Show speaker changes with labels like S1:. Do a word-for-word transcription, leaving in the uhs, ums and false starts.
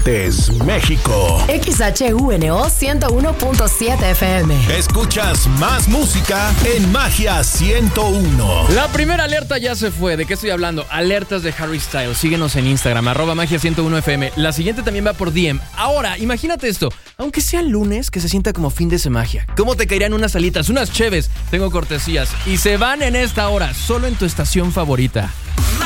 S1: Aguascalientes, México.
S2: X H U N O ciento uno punto siete F M.
S1: Escuchas más música en Magia ciento uno.
S3: La primera alerta ya se fue. ¿De qué estoy hablando? Alertas de Harry Styles. Síguenos en Instagram, arroba Magia ciento uno F M. La siguiente también va por D M. Ahora, imagínate esto. Aunque sea lunes, que se sienta como fin de semagia. ¿Cómo te caerían unas alitas, unas cheves? Tengo cortesías. Y se van en esta hora, solo en tu estación favorita.